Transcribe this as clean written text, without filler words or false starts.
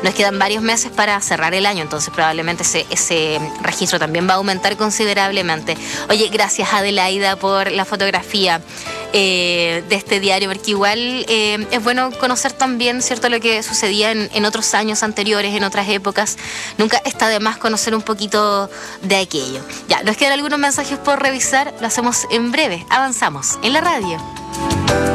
nos quedan varios meses para cerrar el año, entonces probablemente ese registro también va a aumentar considerablemente. Oye, gracias Adelaida por la fotografía de este diario, porque igual es bueno conocer también, ¿cierto?, lo que sucedía en otros años anteriores, en otras épocas. Nunca está de más conocer un poquito de aquello. Ya, nos quedan algunos mensajes por revisar, lo hacemos en breve. Avanzamos en la radio.